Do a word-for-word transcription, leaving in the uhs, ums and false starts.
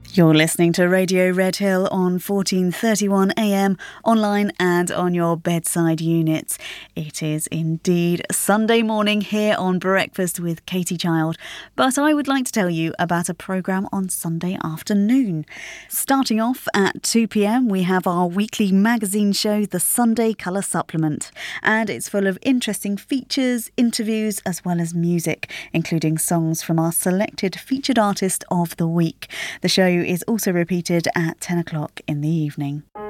You're listening to Radio Red Hill on fourteen thirty-one A M, online and on your bedside units. It is indeed Sunday morning here on Breakfast with Katie Child, but I would like to tell you about a programme on Sunday afternoon. Starting off at two p m, we have our weekly magazine show, The Sunday Colour Supplement, and it's full of interesting features, interviews, as well as music, including songs from our selected featured artist of the week. The show is also repeated at ten o'clock in the evening.